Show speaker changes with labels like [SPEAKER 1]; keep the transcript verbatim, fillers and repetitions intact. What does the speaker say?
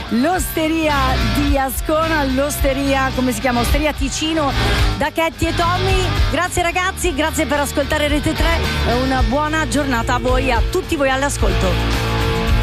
[SPEAKER 1] l'osteria di Ascona, l'osteria, come si chiama? Osteria Ticino da Katie e Tommy. Grazie ragazzi, grazie per ascoltare Rete tre e una buona giornata a voi, a tutti voi all'ascolto.